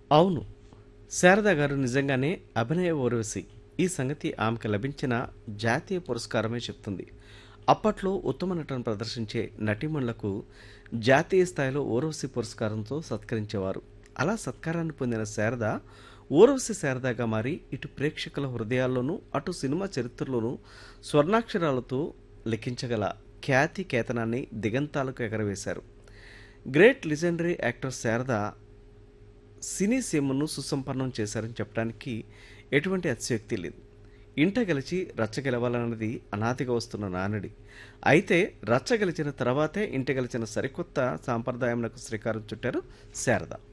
అవును. శారద గారు నిజంగానే అభినయ ఊర్వశి. ఈ సంగతి ఆమెకు లభించిన జాతీయ పురస్కారమే చెప్తుంది. అప్పట్లో ఉత్తమ నటన ప్రదర్శించే నటీమణులకు జాతీయ స్థాయిలో ఊర్వశి పురస్కారంతో సత్కరించేవారు. అలా సత్కారాన్ని పొందిన శారద ఊర్వశి శారదగా మారి ఇటు ప్రేక్షకుల హృదయాల్లోనూ అటు సినిమా చరిత్రలోనూ స్వర్ణాక్షరాలతో లిఖించగల ఖ్యాతి కేతనాన్ని దిగంతాలకు ఎగరవేశారు. గ్రేట్ లిజెండరీ యాక్టర్ శారద సినీ సీమను సుసంపన్నం చేశారని చెప్పడానికి ఎటువంటి అతిశయోక్తి లేదు. ఇంట గెలిచి రచ్చ గెలవాలన్నది అనాదిగా వస్తున్న నానుడి. అయితే రచ్చ గెలిచిన తర్వాతే ఇంట గెలిచిన సరికొత్త సాంప్రదాయంకు శ్రీకారం చుట్టారు శారద.